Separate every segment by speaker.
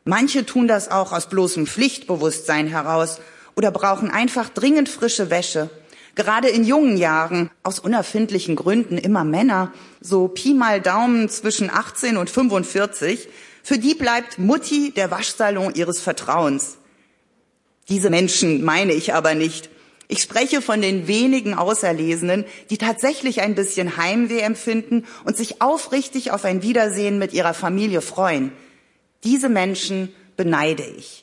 Speaker 1: Manche tun das auch aus bloßem Pflichtbewusstsein heraus oder brauchen einfach dringend frische Wäsche. Gerade in jungen Jahren, aus unerfindlichen Gründen immer Männer, so Pi mal Daumen zwischen 18 und 45, für die bleibt Mutti der Waschsalon ihres Vertrauens. Diese Menschen meine ich aber nicht. Ich spreche von den wenigen Auserlesenen, die tatsächlich ein bisschen Heimweh empfinden und sich aufrichtig auf ein Wiedersehen mit ihrer Familie freuen. Diese Menschen beneide ich.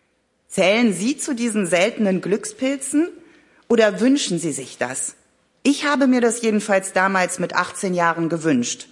Speaker 1: Zählen Sie zu diesen seltenen Glückspilzen oder wünschen Sie sich das? Ich habe mir das jedenfalls damals mit 18 Jahren gewünscht.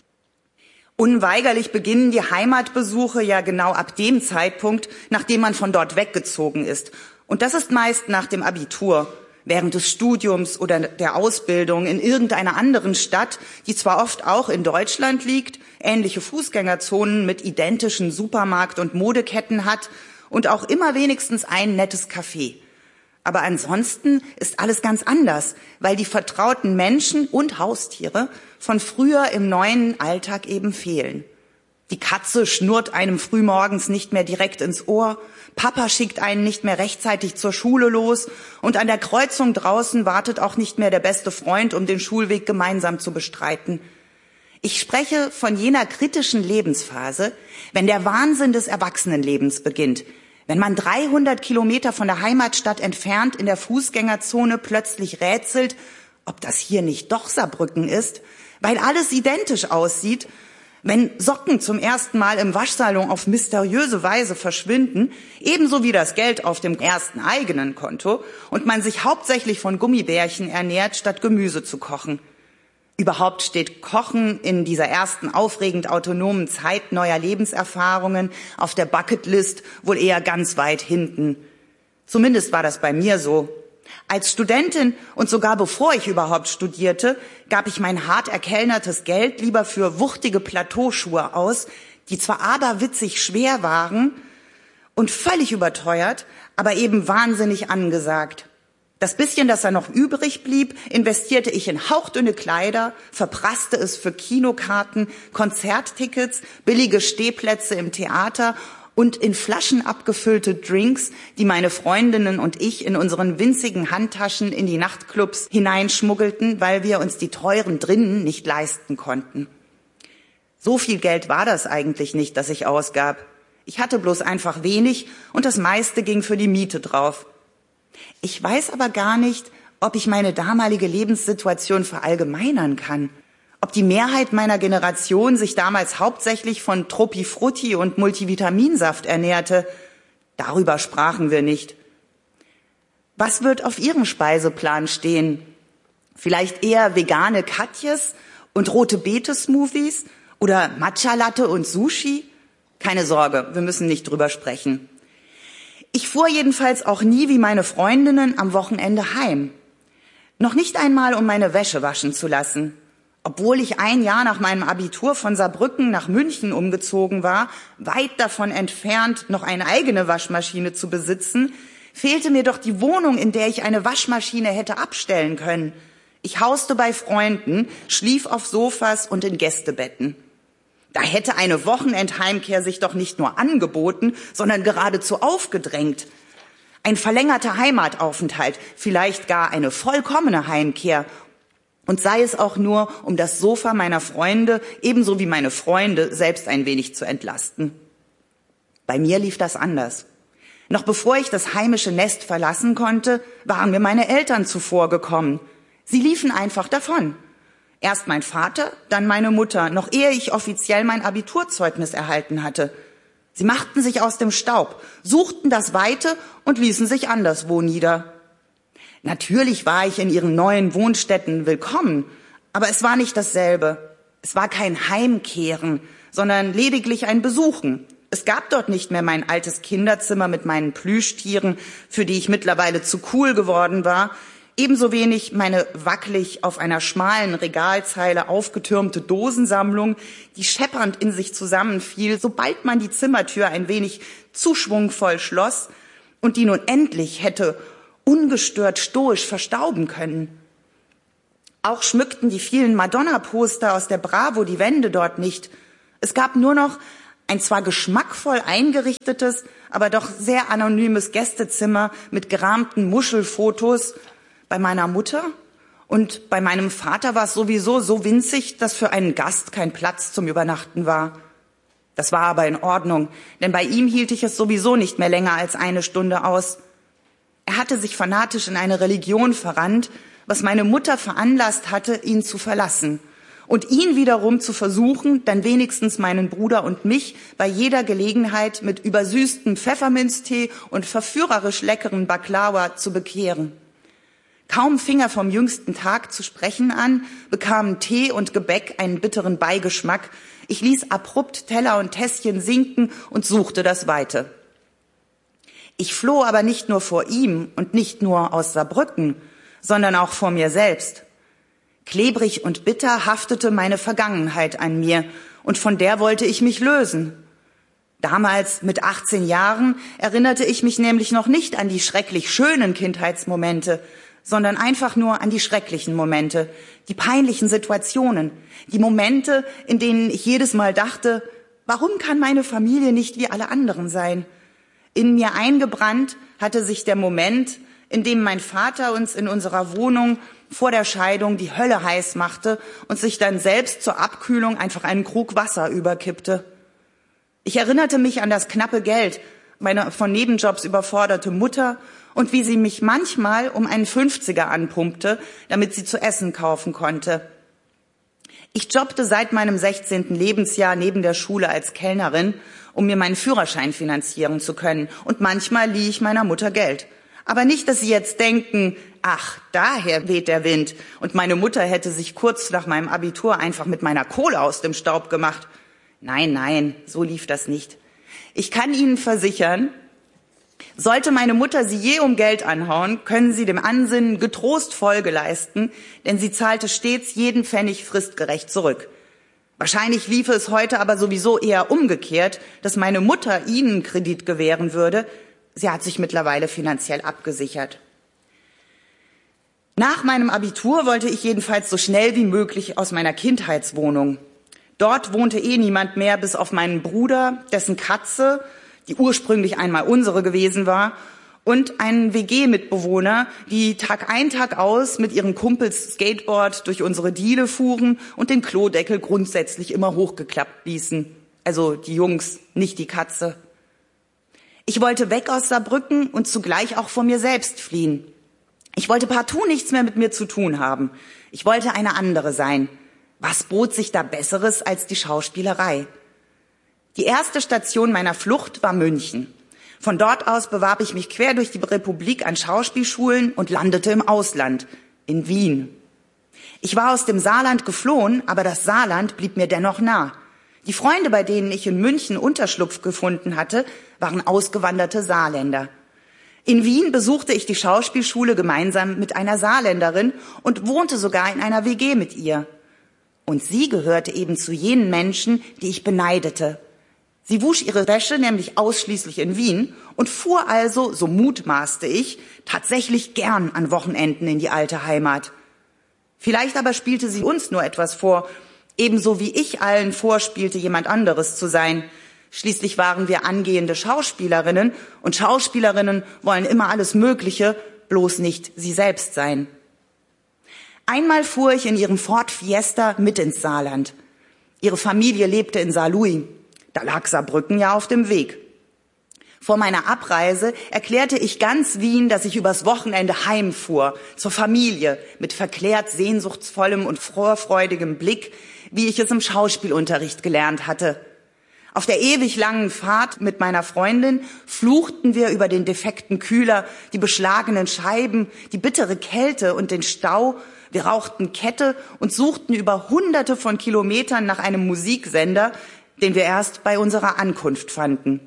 Speaker 1: Unweigerlich beginnen die Heimatbesuche ja genau ab dem Zeitpunkt, nachdem man von dort weggezogen ist. Und das ist meist nach dem Abitur, während des Studiums oder der Ausbildung in irgendeiner anderen Stadt, die zwar oft auch in Deutschland liegt, ähnliche Fußgängerzonen mit identischen Supermarkt- und Modeketten hat und auch immer wenigstens ein nettes Café. Aber ansonsten ist alles ganz anders, weil die vertrauten Menschen und Haustiere von früher im neuen Alltag eben fehlen. Die Katze schnurrt einem frühmorgens nicht mehr direkt ins Ohr, Papa schickt einen nicht mehr rechtzeitig zur Schule los und an der Kreuzung draußen wartet auch nicht mehr der beste Freund, um den Schulweg gemeinsam zu bestreiten. Ich spreche von jener kritischen Lebensphase, wenn der Wahnsinn des Erwachsenenlebens beginnt, wenn man 300 Kilometer von der Heimatstadt entfernt in der Fußgängerzone plötzlich rätselt, ob das hier nicht doch Saarbrücken ist, weil alles identisch aussieht, wenn Socken zum ersten Mal im Waschsalon auf mysteriöse Weise verschwinden, ebenso wie das Geld auf dem ersten eigenen Konto und man sich hauptsächlich von Gummibärchen ernährt, statt Gemüse zu kochen. Überhaupt steht Kochen in dieser ersten aufregend autonomen Zeit neuer Lebenserfahrungen auf der Bucketlist wohl eher ganz weit hinten. Zumindest war das bei mir so. Als Studentin und sogar bevor ich überhaupt studierte, gab ich mein hart erkellnertes Geld lieber für wuchtige Plateauschuhe aus, die zwar aberwitzig schwer waren und völlig überteuert, aber eben wahnsinnig angesagt. Das bisschen, das da noch übrig blieb, investierte ich in hauchdünne Kleider, verprasste es für Kinokarten, Konzerttickets, billige Stehplätze im Theater und in Flaschen abgefüllte Drinks, die meine Freundinnen und ich in unseren winzigen Handtaschen in die Nachtclubs hineinschmuggelten, weil wir uns die teuren drinnen nicht leisten konnten. So viel Geld war das eigentlich nicht, das ich ausgab. Ich hatte bloß einfach wenig und das meiste ging für die Miete drauf. Ich weiß aber gar nicht, ob ich meine damalige Lebenssituation verallgemeinern kann. Ob die Mehrheit meiner Generation sich damals hauptsächlich von Tropifrutti und Multivitaminsaft ernährte, darüber sprachen wir nicht. Was wird auf Ihrem Speiseplan stehen? Vielleicht eher vegane Katjes und rote Beete-Smoothies oder Matcha-Latte und Sushi? Keine Sorge, wir müssen nicht drüber sprechen. Ich fuhr jedenfalls auch nie wie meine Freundinnen am Wochenende heim. Noch nicht einmal, um meine Wäsche waschen zu lassen. Obwohl ich ein Jahr nach meinem Abitur von Saarbrücken nach München umgezogen war, weit davon entfernt, noch eine eigene Waschmaschine zu besitzen, fehlte mir doch die Wohnung, in der ich eine Waschmaschine hätte abstellen können. Ich hauste bei Freunden, schlief auf Sofas und in Gästebetten. Da hätte eine Wochenendheimkehr sich doch nicht nur angeboten, sondern geradezu aufgedrängt. Ein verlängerter Heimataufenthalt, vielleicht gar eine vollkommene Heimkehr. Und sei es auch nur, um das Sofa meiner Freunde, ebenso wie meine Freunde, selbst ein wenig zu entlasten. Bei mir lief das anders. Noch bevor ich das heimische Nest verlassen konnte, waren mir meine Eltern zuvorgekommen. Sie liefen einfach davon. Erst mein Vater, dann meine Mutter, noch ehe ich offiziell mein Abiturzeugnis erhalten hatte. Sie machten sich aus dem Staub, suchten das Weite und ließen sich anderswo nieder. Natürlich war ich in ihren neuen Wohnstätten willkommen, aber es war nicht dasselbe. Es war kein Heimkehren, sondern lediglich ein Besuchen. Es gab dort nicht mehr mein altes Kinderzimmer mit meinen Plüschtieren, für die ich mittlerweile zu cool geworden war, ebenso wenig meine wackelig auf einer schmalen Regalzeile aufgetürmte Dosensammlung, die scheppernd in sich zusammenfiel, sobald man die Zimmertür ein wenig zu schwungvoll schloss und die nun endlich hätte ungestört stoisch verstauben können. Auch schmückten die vielen Madonna-Poster aus der Bravo die Wände dort nicht. Es gab nur noch Ein zwar geschmackvoll eingerichtetes, aber doch sehr anonymes Gästezimmer mit gerahmten Muschelfotos bei meiner Mutter. Und bei meinem Vater war es sowieso so winzig, dass für einen Gast kein Platz zum Übernachten war. Das war aber in Ordnung, denn bei ihm hielt ich es sowieso nicht mehr länger als 1 Stunde aus. Er hatte sich fanatisch in eine Religion verrannt, was meine Mutter veranlasst hatte, ihn zu verlassen. Und ihn wiederum zu versuchen, dann wenigstens meinen Bruder und mich bei jeder Gelegenheit mit übersüßtem Pfefferminztee und verführerisch leckeren Baklava zu bekehren. Kaum fing er vom jüngsten Tag zu sprechen an, bekamen Tee und Gebäck einen bitteren Beigeschmack. Ich ließ abrupt Teller und Tässchen sinken und suchte das Weite. Ich floh aber nicht nur vor ihm und nicht nur aus Saarbrücken, sondern auch vor mir selbst. Klebrig und bitter haftete meine Vergangenheit an mir, und von der wollte ich mich lösen. Damals, mit 18 Jahren, erinnerte ich mich nämlich noch nicht an die schrecklich schönen Kindheitsmomente, sondern einfach nur an die schrecklichen Momente, die peinlichen Situationen, die Momente, in denen ich jedes Mal dachte, warum kann meine Familie nicht wie alle anderen sein? In mir eingebrannt hatte sich der Moment, in dem mein Vater uns in unserer Wohnung vor der Scheidung die Hölle heiß machte und sich dann selbst zur Abkühlung einfach einen Krug Wasser überkippte. Ich erinnerte mich an das knappe Geld, meine von Nebenjobs überforderte Mutter und wie sie mich manchmal um einen 50er anpumpte, damit sie zu essen kaufen konnte. Ich jobbte seit meinem 16. Lebensjahr neben der Schule als Kellnerin, um mir meinen Führerschein finanzieren zu können. Und manchmal lieh ich meiner Mutter Geld. Aber nicht, dass Sie jetzt denken, ach, daher weht der Wind und meine Mutter hätte sich kurz nach meinem Abitur einfach mit meiner Kohle aus dem Staub gemacht. Nein, so lief das nicht. Ich kann Ihnen versichern, sollte meine Mutter Sie je um Geld anhauen, können Sie dem Ansinnen getrost Folge leisten, denn sie zahlte stets jeden Pfennig fristgerecht zurück. Wahrscheinlich liefe es heute aber sowieso eher umgekehrt, dass meine Mutter Ihnen Kredit gewähren würde. Sie hat sich mittlerweile finanziell abgesichert. Nach meinem Abitur wollte ich jedenfalls so schnell wie möglich aus meiner Kindheitswohnung. Dort wohnte niemand mehr, bis auf meinen Bruder, dessen Katze, die ursprünglich einmal unsere gewesen war, und einen WG-Mitbewohner, die Tag ein, Tag aus mit ihren Kumpels Skateboard durch unsere Diele fuhren und den Klodeckel grundsätzlich immer hochgeklappt ließen. Also die Jungs, nicht die Katze. Ich wollte weg aus Saarbrücken und zugleich auch vor mir selbst fliehen. Ich wollte partout nichts mehr mit mir zu tun haben. Ich wollte eine andere sein. Was bot sich da Besseres als die Schauspielerei? Die erste Station meiner Flucht war München. Von dort aus bewarb ich mich quer durch die Republik an Schauspielschulen und landete im Ausland, in Wien. Ich war aus dem Saarland geflohen, aber das Saarland blieb mir dennoch nah. Die Freunde, bei denen ich in München Unterschlupf gefunden hatte, waren ausgewanderte Saarländer. In Wien besuchte ich die Schauspielschule gemeinsam mit einer Saarländerin und wohnte sogar in einer WG mit ihr. Und sie gehörte eben zu jenen Menschen, die ich beneidete. Sie wusch ihre Wäsche nämlich ausschließlich in Wien und fuhr also, so mutmaßte ich, tatsächlich gern an Wochenenden in die alte Heimat. Vielleicht aber spielte sie uns nur etwas vor, ebenso wie ich allen vorspielte, jemand anderes zu sein. Schließlich waren wir angehende Schauspielerinnen und Schauspielerinnen wollen immer alles Mögliche, bloß nicht sie selbst sein. Einmal fuhr ich in ihrem Ford Fiesta mit ins Saarland. Ihre Familie lebte in Saarlouis. Da lag Saarbrücken ja auf dem Weg. Vor meiner Abreise erklärte ich ganz Wien, dass ich übers Wochenende heimfuhr, zur Familie, mit verklärt sehnsuchtsvollem und vorfreudigem Blick, wie ich es im Schauspielunterricht gelernt hatte. Auf der ewig langen Fahrt mit meiner Freundin fluchten wir über den defekten Kühler, die beschlagenen Scheiben, die bittere Kälte und den Stau. Wir rauchten Kette und suchten über Hunderte von Kilometern nach einem Musiksender, den wir erst bei unserer Ankunft fanden.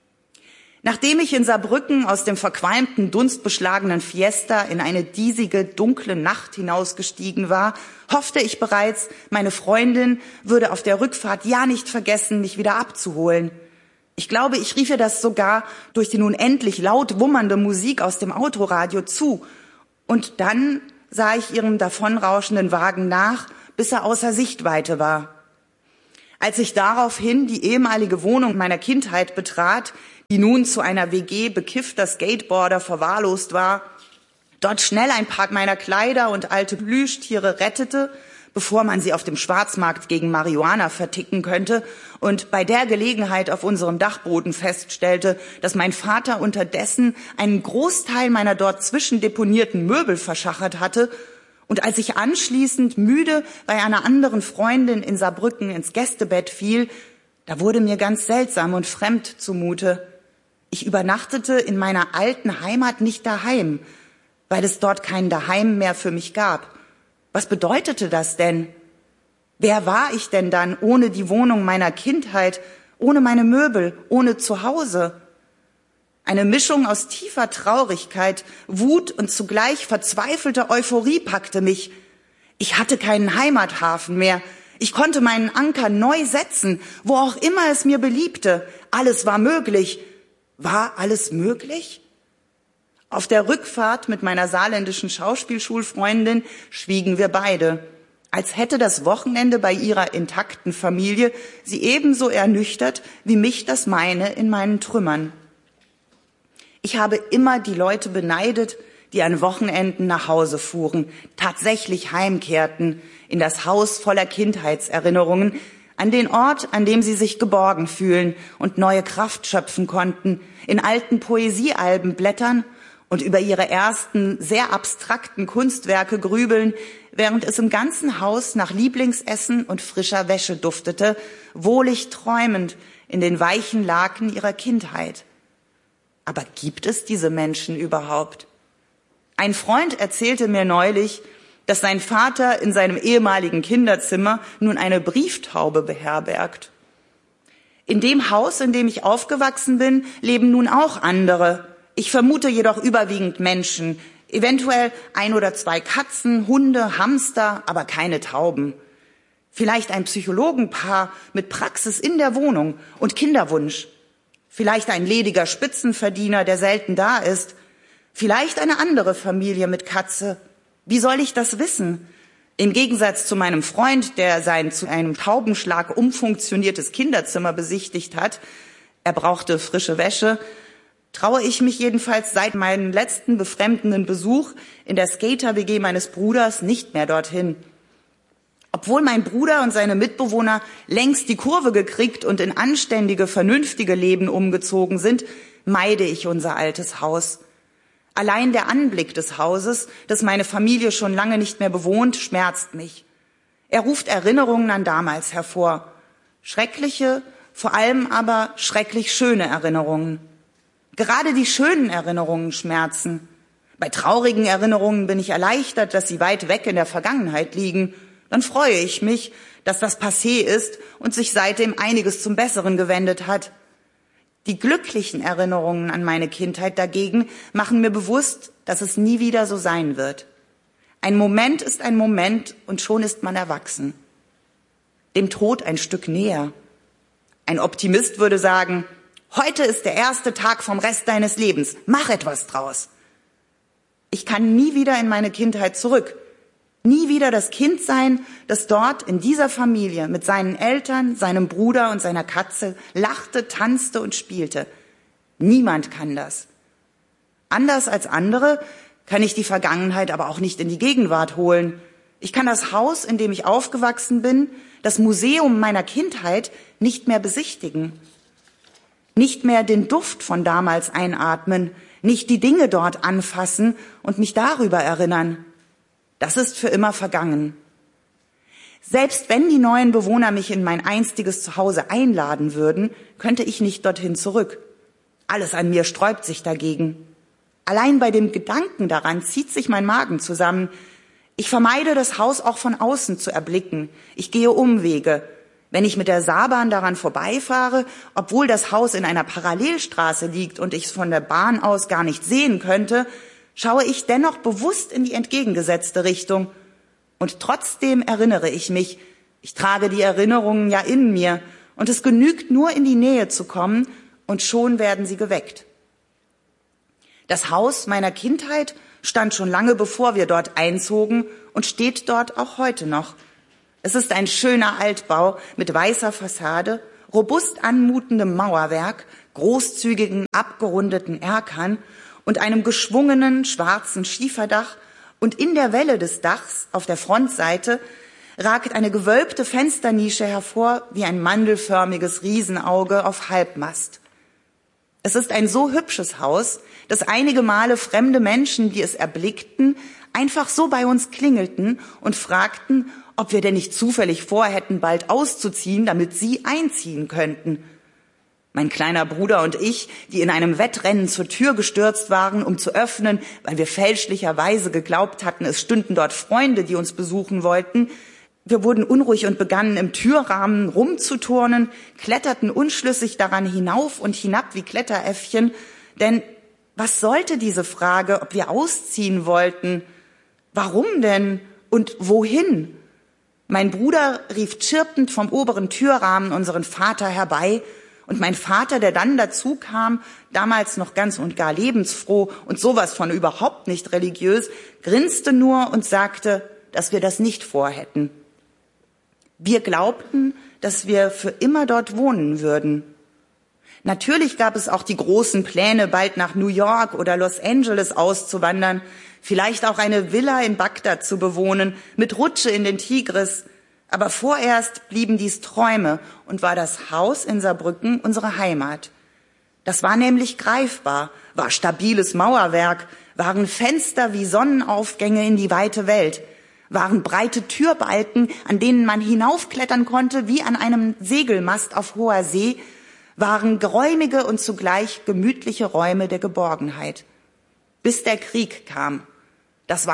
Speaker 1: Nachdem ich in Saarbrücken aus dem verqualmten, dunstbeschlagenen Fiesta in eine diesige, dunkle Nacht hinausgestiegen war, hoffte ich bereits, meine Freundin würde auf der Rückfahrt ja nicht vergessen, mich wieder abzuholen. Ich glaube, ich rief ihr das sogar durch die nun endlich laut wummernde Musik aus dem Autoradio zu. Und dann sah ich ihrem davonrauschenden Wagen nach, bis er außer Sichtweite war. Als ich daraufhin die ehemalige Wohnung meiner Kindheit betrat, die nun zu einer WG bekiffter Skateboarder verwahrlost war, dort schnell ein paar meiner Kleider und alte Plüschtiere rettete, bevor man sie auf dem Schwarzmarkt gegen Marihuana verticken könnte, und bei der Gelegenheit auf unserem Dachboden feststellte, dass mein Vater unterdessen einen Großteil meiner dort zwischendeponierten Möbel verschachert hatte, und als ich anschließend müde bei einer anderen Freundin in Saarbrücken ins Gästebett fiel, da wurde mir ganz seltsam und fremd zumute. Ich übernachtete in meiner alten Heimat nicht daheim, weil es dort kein Daheim mehr für mich gab. Was bedeutete das denn? Wer war ich denn dann ohne die Wohnung meiner Kindheit, ohne meine Möbel, ohne Zuhause? Eine Mischung aus tiefer Traurigkeit, Wut und zugleich verzweifelter Euphorie packte mich. Ich hatte keinen Heimathafen mehr. Ich konnte meinen Anker neu setzen, wo auch immer es mir beliebte. Alles war möglich. War alles möglich? Auf der Rückfahrt mit meiner saarländischen Schauspielschulfreundin schwiegen wir beide, als hätte das Wochenende bei ihrer intakten Familie sie ebenso ernüchtert wie mich das meine in meinen Trümmern. Ich habe immer die Leute beneidet, die an Wochenenden nach Hause fuhren, tatsächlich heimkehrten in das Haus voller Kindheitserinnerungen, an den Ort, an dem sie sich geborgen fühlen und neue Kraft schöpfen konnten, in alten Poesiealben blättern und über ihre ersten, sehr abstrakten Kunstwerke grübeln, während es im ganzen Haus nach Lieblingsessen und frischer Wäsche duftete, wohlig träumend in den weichen Laken ihrer Kindheit. Aber gibt es diese Menschen überhaupt? Ein Freund erzählte mir neulich, dass sein Vater in seinem ehemaligen Kinderzimmer nun eine Brieftaube beherbergt. In dem Haus, in dem ich aufgewachsen bin, leben nun auch andere. Ich vermute jedoch überwiegend Menschen, eventuell 1 oder 2 Katzen, Hunde, Hamster, aber keine Tauben. Vielleicht ein Psychologenpaar mit Praxis in der Wohnung und Kinderwunsch. Vielleicht ein lediger Spitzenverdiener, der selten da ist. Vielleicht eine andere Familie mit Katze. Wie soll ich das wissen? Im Gegensatz zu meinem Freund, der sein zu einem Taubenschlag umfunktioniertes Kinderzimmer besichtigt hat, er brauchte frische Wäsche, traue ich mich jedenfalls seit meinem letzten befremdenden Besuch in der Skater-WG meines Bruders nicht mehr dorthin. Obwohl mein Bruder und seine Mitbewohner längst die Kurve gekriegt und in anständige, vernünftige Leben umgezogen sind, meide ich unser altes Haus. Allein der Anblick des Hauses, das meine Familie schon lange nicht mehr bewohnt, schmerzt mich. Er ruft Erinnerungen an damals hervor. Schreckliche, vor allem aber schrecklich schöne Erinnerungen. Gerade die schönen Erinnerungen schmerzen. Bei traurigen Erinnerungen bin ich erleichtert, dass sie weit weg in der Vergangenheit liegen. Dann freue ich mich, dass das passé ist und sich seitdem einiges zum Besseren gewendet hat. Die glücklichen Erinnerungen an meine Kindheit dagegen machen mir bewusst, dass es nie wieder so sein wird. Ein Moment ist ein Moment und schon ist man erwachsen. Dem Tod ein Stück näher. Ein Optimist würde sagen, heute ist der erste Tag vom Rest deines Lebens. Mach etwas draus. Ich kann nie wieder in meine Kindheit zurück. Nie wieder das Kind sein, das dort in dieser Familie mit seinen Eltern, seinem Bruder und seiner Katze lachte, tanzte und spielte. Niemand kann das. Anders als andere kann ich die Vergangenheit aber auch nicht in die Gegenwart holen. Ich kann das Haus, in dem ich aufgewachsen bin, das Museum meiner Kindheit nicht mehr besichtigen. Nicht mehr den Duft von damals einatmen, nicht die Dinge dort anfassen und mich darüber erinnern. Das ist für immer vergangen. Selbst wenn die neuen Bewohner mich in mein einstiges Zuhause einladen würden, könnte ich nicht dorthin zurück. Alles an mir sträubt sich dagegen. Allein bei dem Gedanken daran zieht sich mein Magen zusammen. Ich vermeide das Haus auch von außen zu erblicken. Ich gehe Umwege. Wenn ich mit der Saarbahn daran vorbeifahre, obwohl das Haus in einer Parallelstraße liegt und ich es von der Bahn aus gar nicht sehen könnte, schaue ich dennoch bewusst in die entgegengesetzte Richtung. Und trotzdem erinnere ich mich, ich trage die Erinnerungen ja in mir, und es genügt nur in die Nähe zu kommen, und schon werden sie geweckt. Das Haus meiner Kindheit stand schon lange bevor wir dort einzogen und steht dort auch heute noch. Es ist ein schöner Altbau mit weißer Fassade, robust anmutendem Mauerwerk, großzügigen, abgerundeten Erkern und einem geschwungenen, schwarzen Schieferdach, und in der Welle des Dachs auf der Frontseite ragt eine gewölbte Fensternische hervor wie ein mandelförmiges Riesenauge auf Halbmast. Es ist ein so hübsches Haus, dass einige Male fremde Menschen, die es erblickten, einfach so bei uns klingelten und fragten, ob wir denn nicht zufällig vorhätten, bald auszuziehen, damit sie einziehen könnten. Mein kleiner Bruder und ich, die in einem Wettrennen zur Tür gestürzt waren, um zu öffnen, weil wir fälschlicherweise geglaubt hatten, es stünden dort Freunde, die uns besuchen wollten. Wir wurden unruhig und begannen im Türrahmen rumzuturnen, kletterten unschlüssig daran hinauf und hinab wie Kletteräffchen. Denn was sollte diese Frage, ob wir ausziehen wollten? Warum denn und wohin? Mein Bruder rief chirpend vom oberen Türrahmen unseren Vater herbei, und mein Vater, der dann dazu kam, damals noch ganz und gar lebensfroh und sowas von überhaupt nicht religiös, grinste nur und sagte, dass wir das nicht vorhätten. Wir glaubten, dass wir für immer dort wohnen würden. Natürlich gab es auch die großen Pläne, bald nach New York oder Los Angeles auszuwandern, vielleicht auch eine Villa in Bagdad zu bewohnen, mit Rutsche in den Tigris. Aber vorerst blieben dies Träume und war das Haus in Saarbrücken unsere Heimat. Das war nämlich greifbar, war stabiles Mauerwerk, waren Fenster wie Sonnenaufgänge in die weite Welt, waren breite Türbalken, an denen man hinaufklettern konnte wie an einem Segelmast auf hoher See, waren geräumige und zugleich gemütliche Räume der Geborgenheit. Bis der Krieg kam. Das war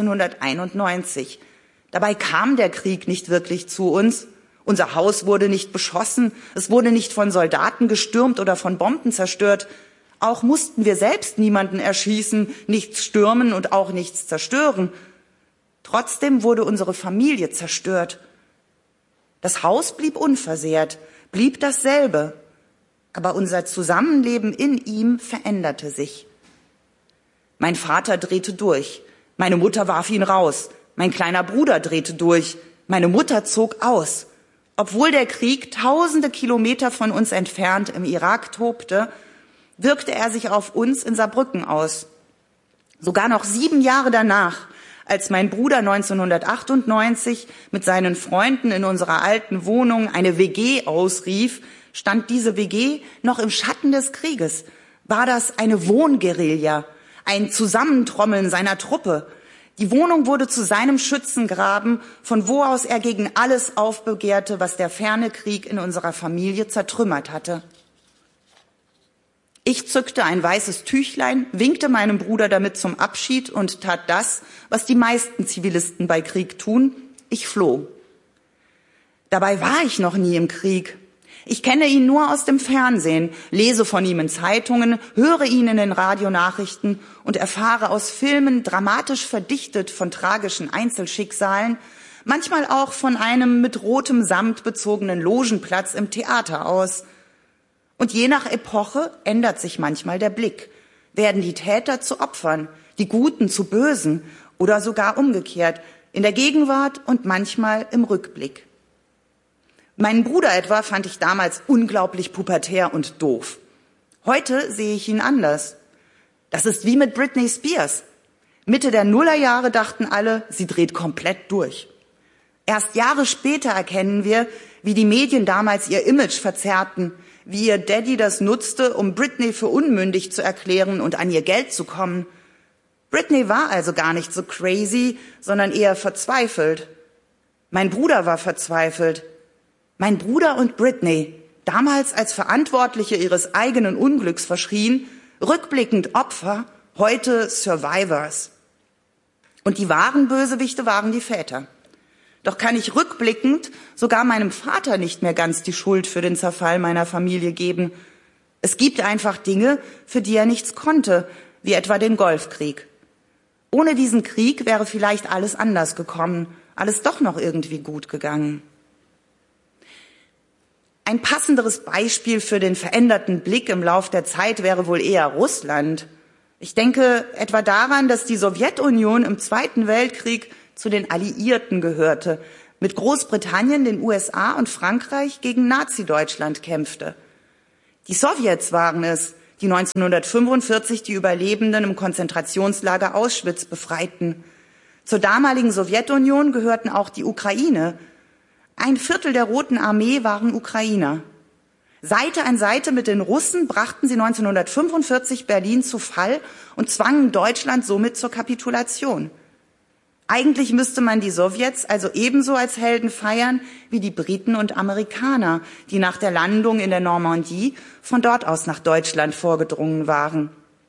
Speaker 1: 1991. Dabei kam der Krieg nicht wirklich zu uns. Unser Haus wurde nicht beschossen, es wurde nicht von Soldaten gestürmt oder von Bomben zerstört. Auch mussten wir selbst niemanden erschießen, nichts stürmen und auch nichts zerstören. Trotzdem wurde unsere Familie zerstört. Das Haus blieb unversehrt, blieb dasselbe, aber unser Zusammenleben in ihm veränderte sich. Mein Vater drehte durch, meine Mutter warf ihn raus. Mein kleiner Bruder drehte durch, meine Mutter zog aus. Obwohl der Krieg tausende Kilometer von uns entfernt im Irak tobte, wirkte er sich auf uns in Saarbrücken aus. Sogar noch 7 Jahre danach, als mein Bruder 1998 mit seinen Freunden in unserer alten Wohnung eine WG ausrief, stand diese WG noch im Schatten des Krieges. War das eine Wohnguerilla, ein Zusammentrommeln seiner Truppe? Die Wohnung wurde zu seinem Schützengraben, von wo aus er gegen alles aufbegehrte, was der ferne Krieg in unserer Familie zertrümmert hatte. Ich zückte ein weißes Tüchlein, winkte meinem Bruder damit zum Abschied und tat das, was die meisten Zivilisten bei Krieg tun: ich floh. Dabei war ich noch nie im Krieg. Ich kenne ihn nur aus dem Fernsehen, lese von ihm in Zeitungen, höre ihn in den Radionachrichten und erfahre aus Filmen dramatisch verdichtet von tragischen Einzelschicksalen, manchmal auch von einem mit rotem Samt bezogenen Logenplatz im Theater aus. Und je nach Epoche ändert sich manchmal der Blick. Werden die Täter zu Opfern, die Guten zu Bösen oder sogar umgekehrt, in der Gegenwart und manchmal im Rückblick. Meinen Bruder etwa fand ich damals unglaublich pubertär und doof. Heute sehe ich ihn anders. Das ist wie mit Britney Spears. Mitte der Nullerjahre dachten alle, sie dreht komplett durch. Erst Jahre später erkennen wir, wie die Medien damals ihr Image verzerrten, wie ihr Daddy das nutzte, um Britney für unmündig zu erklären und an ihr Geld zu kommen. Britney war also gar nicht so crazy, sondern eher verzweifelt. Mein Bruder war verzweifelt. Mein Bruder und Britney, damals als Verantwortliche ihres eigenen Unglücks verschrien, rückblickend Opfer, heute Survivors. Und die wahren Bösewichte waren die Väter. Doch kann ich rückblickend sogar meinem Vater nicht mehr ganz die Schuld für den Zerfall meiner Familie geben. Es gibt einfach Dinge, für die er nichts konnte, wie etwa den Golfkrieg. Ohne diesen Krieg wäre vielleicht alles anders gekommen, alles doch noch irgendwie gut gegangen. Ein passenderes Beispiel für den veränderten Blick im Lauf der Zeit wäre wohl eher Russland. Ich denke etwa daran, dass die Sowjetunion im Zweiten Weltkrieg zu den Alliierten gehörte, mit Großbritannien, den USA und Frankreich gegen Nazi-Deutschland kämpfte. Die Sowjets waren es, die 1945 die Überlebenden im Konzentrationslager Auschwitz befreiten. Zur damaligen Sowjetunion gehörten auch die Ukraine. 1/4 der Roten Armee waren Ukrainer. Seite an Seite mit den Russen brachten sie 1945 Berlin zu Fall und zwangen Deutschland somit zur Kapitulation. Eigentlich müsste man die Sowjets also ebenso als Helden feiern wie die Briten und Amerikaner, die nach der Landung in der Normandie von dort aus nach Deutschland vorgedrungen waren.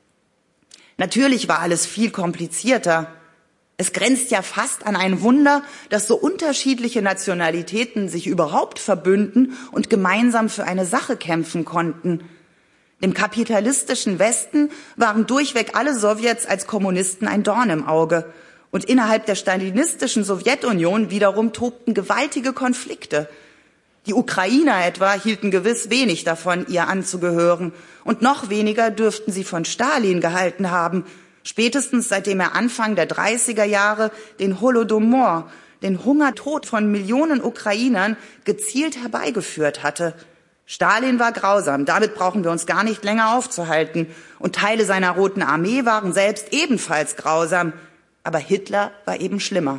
Speaker 1: Natürlich war alles viel komplizierter. Es grenzt ja fast an ein Wunder, dass so unterschiedliche Nationalitäten sich überhaupt verbünden und gemeinsam für eine Sache kämpfen konnten. Dem kapitalistischen Westen waren durchweg alle Sowjets als Kommunisten ein Dorn im Auge. Und innerhalb der stalinistischen Sowjetunion wiederum tobten gewaltige Konflikte. Die Ukrainer etwa hielten gewiss wenig davon, ihr anzugehören. Und noch weniger dürften sie von Stalin gehalten haben, spätestens seitdem er Anfang der 30er Jahre den Holodomor, den Hungertod von Millionen Ukrainern, gezielt herbeigeführt hatte. Stalin war grausam, damit brauchen wir uns gar nicht länger aufzuhalten. Und Teile seiner Roten Armee waren selbst ebenfalls grausam. Aber Hitler war eben schlimmer.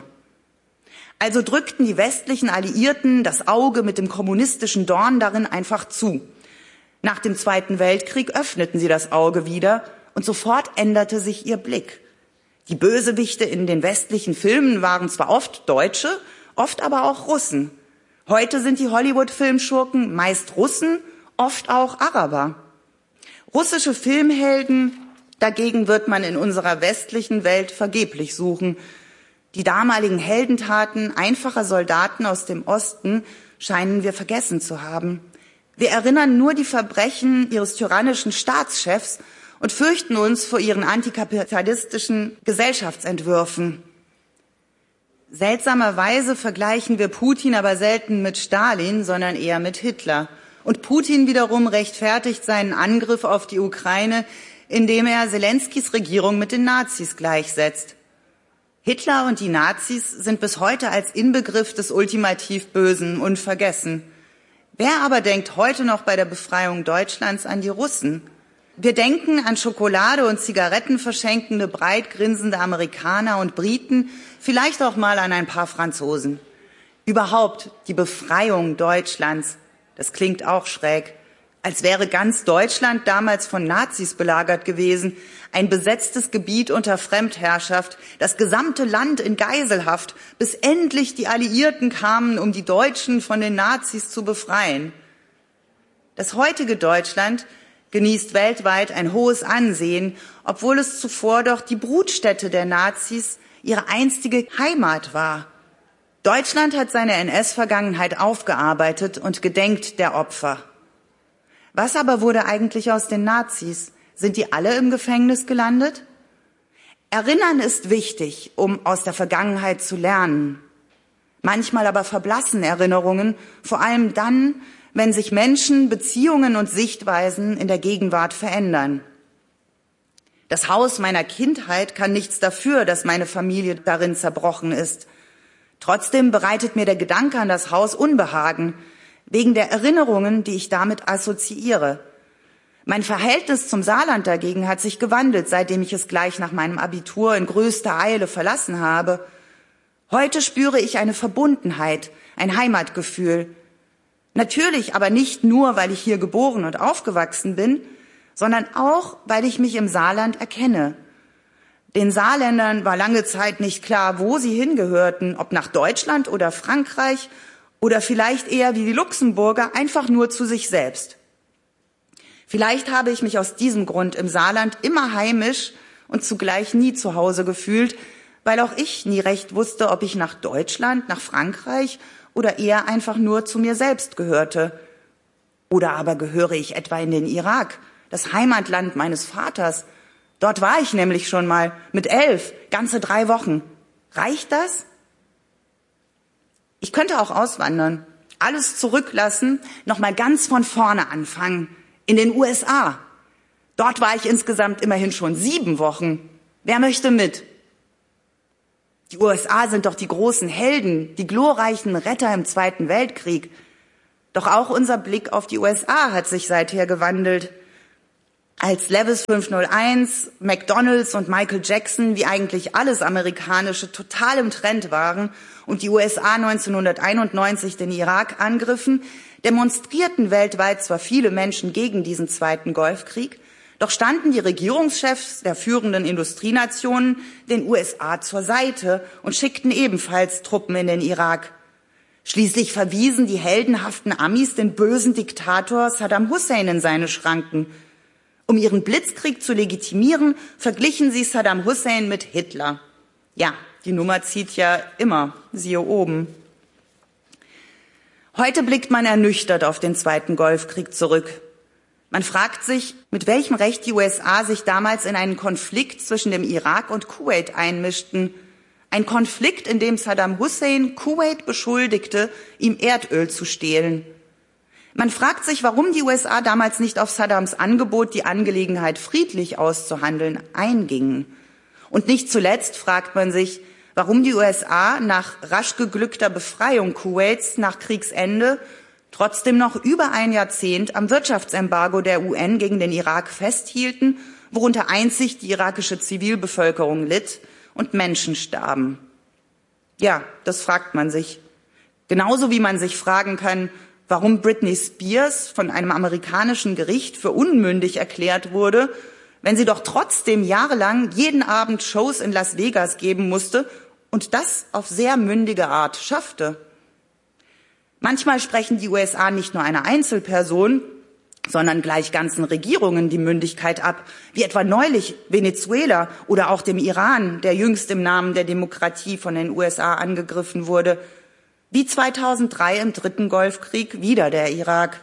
Speaker 1: Also drückten die westlichen Alliierten das Auge mit dem kommunistischen Dorn darin einfach zu. Nach dem Zweiten Weltkrieg öffneten sie das Auge wieder und sofort änderte sich ihr Blick. Die Bösewichte in den westlichen Filmen waren zwar oft Deutsche, oft aber auch Russen. Heute sind die Hollywood-Filmschurken meist Russen, oft auch Araber. Russische Filmhelden dagegen wird man in unserer westlichen Welt vergeblich suchen. Die damaligen Heldentaten einfacher Soldaten aus dem Osten scheinen wir vergessen zu haben. Wir erinnern nur die Verbrechen ihres tyrannischen Staatschefs und fürchten uns vor ihren antikapitalistischen Gesellschaftsentwürfen. Seltsamerweise vergleichen wir Putin aber selten mit Stalin, sondern eher mit Hitler. Und Putin wiederum rechtfertigt seinen Angriff auf die Ukraine, indem er Zelenskys Regierung mit den Nazis gleichsetzt. Hitler und die Nazis sind bis heute als Inbegriff des ultimativ Bösen unvergessen. Wer aber denkt heute noch bei der Befreiung Deutschlands an die Russen? Wir denken an Schokolade und Zigaretten verschenkende, breit grinsende Amerikaner und Briten, vielleicht auch mal an ein paar Franzosen. Überhaupt die Befreiung Deutschlands, das klingt auch schräg. Als wäre ganz Deutschland damals von Nazis belagert gewesen, ein besetztes Gebiet unter Fremdherrschaft, das gesamte Land in Geiselhaft, bis endlich die Alliierten kamen, um die Deutschen von den Nazis zu befreien. Das heutige Deutschland genießt weltweit ein hohes Ansehen, obwohl es zuvor doch die Brutstätte der Nazis, ihre einstige Heimat war. Deutschland hat seine NS-Vergangenheit aufgearbeitet und gedenkt der Opfer. Was aber wurde eigentlich aus den Nazis? Sind die alle im Gefängnis gelandet? Erinnern ist wichtig, um aus der Vergangenheit zu lernen. Manchmal aber verblassen Erinnerungen, vor allem dann, wenn sich Menschen, Beziehungen und Sichtweisen in der Gegenwart verändern. Das Haus meiner Kindheit kann nichts dafür, dass meine Familie darin zerbrochen ist. Trotzdem bereitet mir der Gedanke an das Haus Unbehagen, wegen der Erinnerungen, die ich damit assoziiere. Mein Verhältnis zum Saarland dagegen hat sich gewandelt, seitdem ich es gleich nach meinem Abitur in größter Eile verlassen habe. Heute spüre ich eine Verbundenheit, ein Heimatgefühl. Natürlich aber nicht nur, weil ich hier geboren und aufgewachsen bin, sondern auch, weil ich mich im Saarland erkenne. Den Saarländern war lange Zeit nicht klar, wo sie hingehörten, ob nach Deutschland oder Frankreich oder vielleicht eher wie die Luxemburger einfach nur zu sich selbst. Vielleicht habe ich mich aus diesem Grund im Saarland immer heimisch und zugleich nie zu Hause gefühlt, weil auch ich nie recht wusste, ob ich nach Deutschland, nach Frankreich oder eher einfach nur zu mir selbst gehörte. Oder aber gehöre ich etwa in den Irak, das Heimatland meines Vaters? Dort war ich nämlich schon mal mit 11, ganze 3 Wochen. Reicht das? Ich könnte auch auswandern, alles zurücklassen, nochmal ganz von vorne anfangen, in den USA. Dort war ich insgesamt immerhin schon 7 Wochen. Wer möchte mit? Die USA sind doch die großen Helden, die glorreichen Retter im Zweiten Weltkrieg. Doch auch unser Blick auf die USA hat sich seither gewandelt. Als Levis 501, McDonald's und Michael Jackson, wie eigentlich alles Amerikanische, total im Trend waren und die USA 1991 den Irak angriffen, demonstrierten weltweit zwar viele Menschen gegen diesen zweiten Golfkrieg, doch standen die Regierungschefs der führenden Industrienationen den USA zur Seite und schickten ebenfalls Truppen in den Irak. Schließlich verwiesen die heldenhaften Amis den bösen Diktator Saddam Hussein in seine Schranken. Um ihren Blitzkrieg zu legitimieren, verglichen sie Saddam Hussein mit Hitler. Ja, die Nummer zieht ja immer, siehe oben. Heute blickt man ernüchtert auf den Zweiten Golfkrieg zurück. Man fragt sich, mit welchem Recht die USA sich damals in einen Konflikt zwischen dem Irak und Kuwait einmischten. Ein Konflikt, in dem Saddam Hussein Kuwait beschuldigte, ihm Erdöl zu stehlen. Man fragt sich, warum die USA damals nicht auf Saddams Angebot, die Angelegenheit friedlich auszuhandeln, eingingen. Und nicht zuletzt fragt man sich, warum die USA nach rasch geglückter Befreiung Kuwaits nach Kriegsende trotzdem noch über ein Jahrzehnt am Wirtschaftsembargo der UN gegen den Irak festhielten, worunter einzig die irakische Zivilbevölkerung litt und Menschen starben. Ja, das fragt man sich. Genauso wie man sich fragen kann, warum Britney Spears von einem amerikanischen Gericht für unmündig erklärt wurde, wenn sie doch trotzdem jahrelang jeden Abend Shows in Las Vegas geben musste und das auf sehr mündige Art schaffte. Manchmal sprechen die USA nicht nur einer Einzelperson, sondern gleich ganzen Regierungen die Mündigkeit ab, wie etwa neulich Venezuela oder auch dem Iran, der jüngst im Namen der Demokratie von den USA angegriffen wurde. Wie 2003 im dritten Golfkrieg wieder der Irak.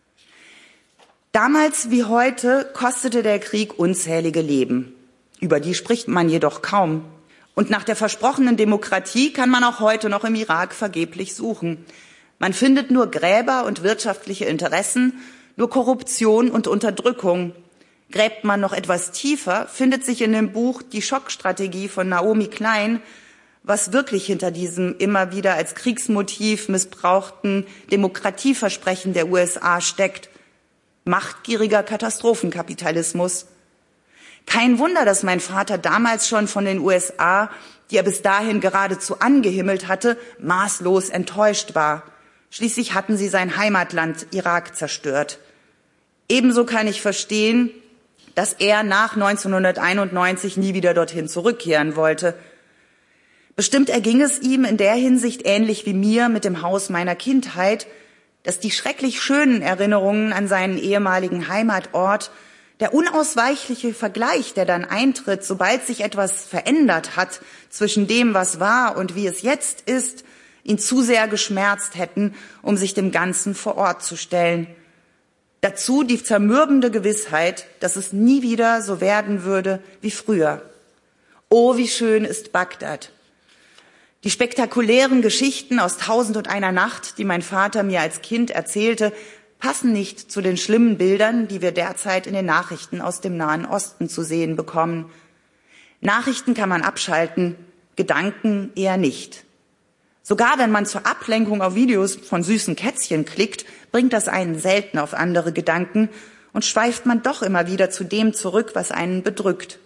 Speaker 1: Damals wie heute kostete der Krieg unzählige Leben. Über die spricht man jedoch kaum. Und nach der versprochenen Demokratie kann man auch heute noch im Irak vergeblich suchen. Man findet nur Gräber und wirtschaftliche Interessen, nur Korruption und Unterdrückung. Gräbt man noch etwas tiefer, findet sich in dem Buch Die Schockstrategie von Naomi Klein, was wirklich hinter diesem immer wieder als Kriegsmotiv missbrauchten Demokratieversprechen der USA steckt. Machtgieriger Katastrophenkapitalismus. Kein Wunder, dass mein Vater damals schon von den USA, die er bis dahin geradezu angehimmelt hatte, maßlos enttäuscht war. Schließlich hatten sie sein Heimatland Irak zerstört. Ebenso kann ich verstehen, dass er nach 1991 nie wieder dorthin zurückkehren wollte. Bestimmt erging es ihm in der Hinsicht ähnlich wie mir mit dem Haus meiner Kindheit, dass die schrecklich schönen Erinnerungen an seinen ehemaligen Heimatort, der unausweichliche Vergleich, der dann eintritt, sobald sich etwas verändert hat zwischen dem, was war und wie es jetzt ist, ihn zu sehr geschmerzt hätten, um sich dem Ganzen vor Ort zu stellen. Dazu die zermürbende Gewissheit, dass es nie wieder so werden würde wie früher. Oh, wie schön ist Bagdad. Die spektakulären Geschichten aus 1001 Nacht, die mein Vater mir als Kind erzählte, passen nicht zu den schlimmen Bildern, die wir derzeit in den Nachrichten aus dem Nahen Osten zu sehen bekommen. Nachrichten kann man abschalten, Gedanken eher nicht. Sogar wenn man zur Ablenkung auf Videos von süßen Kätzchen klickt, bringt das einen selten auf andere Gedanken und schweift man doch immer wieder zu dem zurück, was einen bedrückt.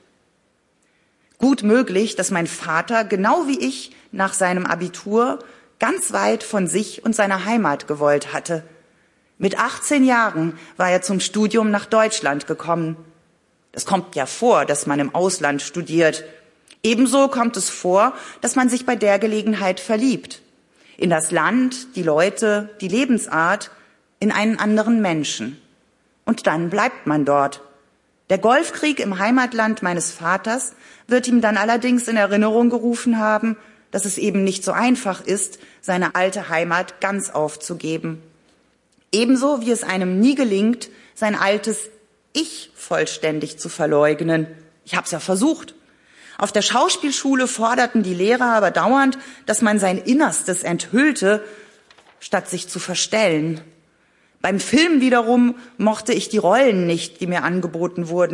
Speaker 1: Gut möglich, dass mein Vater, genau wie ich, nach seinem Abitur ganz weit von sich und seiner Heimat gewollt hatte. Mit 18 Jahren war er zum Studium nach Deutschland gekommen. Das kommt ja vor, dass man im Ausland studiert. Ebenso kommt es vor, dass man sich bei der Gelegenheit verliebt. In das Land, die Leute, die Lebensart, in einen anderen Menschen. Und dann bleibt man dort. Der Golfkrieg im Heimatland meines Vaters wird ihm dann allerdings in Erinnerung gerufen haben, dass es eben nicht so einfach ist, seine alte Heimat ganz aufzugeben. Ebenso wie es einem nie gelingt, sein altes Ich vollständig zu verleugnen. Ich habe es ja versucht. Auf der Schauspielschule forderten die Lehrer aber dauernd, dass man sein Innerstes enthüllte, statt sich zu verstellen. Beim Film wiederum mochte ich die Rollen nicht, die mir angeboten wurden.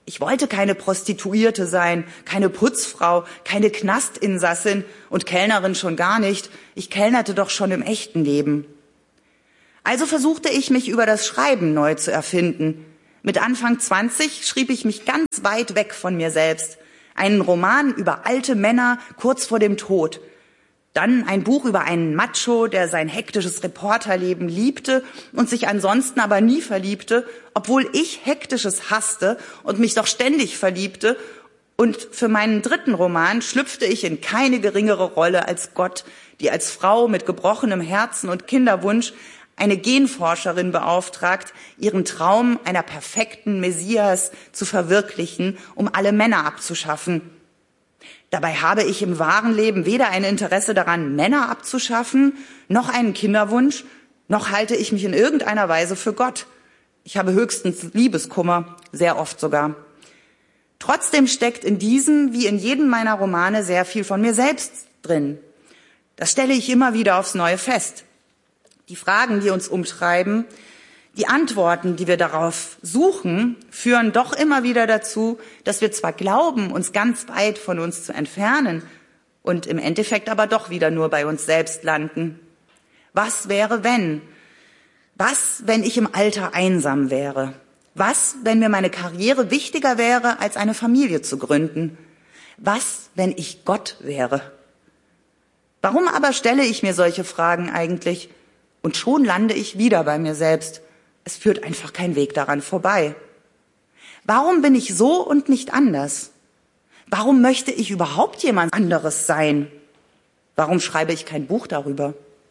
Speaker 1: Ich wollte keine Prostituierte sein, keine Putzfrau, keine Knastinsassin und Kellnerin schon gar nicht. Ich kellnerte doch schon im echten Leben. Also versuchte ich, mich über das Schreiben neu zu erfinden. Mit Anfang 20 schrieb ich mich ganz weit weg von mir selbst. Einen Roman über alte Männer kurz vor dem Tod. Dann ein Buch über einen Macho, der sein hektisches Reporterleben liebte und sich ansonsten aber nie verliebte, obwohl ich Hektisches hasste und mich doch ständig verliebte. Und für meinen dritten Roman schlüpfte ich in keine geringere Rolle als Gott, die als Frau mit gebrochenem Herzen und Kinderwunsch eine Genforscherin beauftragt, ihren Traum einer perfekten Messias zu verwirklichen, um alle Männer abzuschaffen. Dabei habe ich im wahren Leben weder ein Interesse daran, Männer abzuschaffen, noch einen Kinderwunsch, noch halte ich mich in irgendeiner Weise für Gott. Ich habe höchstens Liebeskummer, sehr oft sogar. Trotzdem steckt in diesem, wie in jedem meiner Romane, sehr viel von mir selbst drin. Das stelle ich immer wieder aufs Neue fest. Die Fragen, die uns umtreiben, die Antworten, die wir darauf suchen, führen doch immer wieder dazu, dass wir zwar glauben, uns ganz weit von uns zu entfernen und im Endeffekt aber doch wieder nur bei uns selbst landen. Was wäre, wenn? Was, wenn ich im Alter einsam wäre? Was, wenn mir meine Karriere wichtiger wäre, als eine Familie zu gründen? Was, wenn ich Gott wäre? Warum aber stelle ich mir solche Fragen eigentlich? Und schon lande ich wieder bei mir selbst. Es führt einfach kein Weg daran vorbei. Warum bin ich so und nicht anders? Warum möchte ich überhaupt jemand anderes sein? Warum schreibe ich kein Buch darüber?